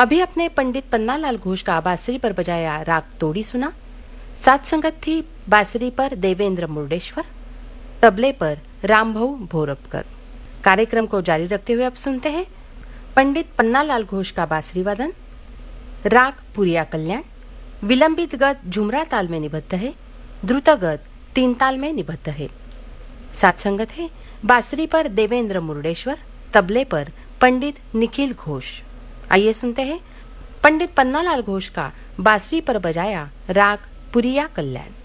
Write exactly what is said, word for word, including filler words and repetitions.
अभी अपने पंडित पन्नालाल घोष का बांसुरी पर बजाया राग तोड़ी सुना। साथ संगत थी बांसुरी पर देवेंद्र मुर्डेश्वर, तबले पर रामभाऊ भोरपकर। कार्यक्रम को जारी रखते हुए अब सुनते हैं पंडित पन्नालाल घोष का बांसुरी वादन। राग पुरिया कल्याण। विलंबित गत झुमरा ताल में निबद्ध है, द्रुत गत तीन ताल में निबद्ध है। साथ संगत है बांसुरी पर देवेंद्र मुर्डेश्वर, तबले पर पंडित निखिल घोष। आइए सुनते हैं पंडित पन्नालाल घोष का बांसुरी पर बजाया राग पुरिया कल्याण।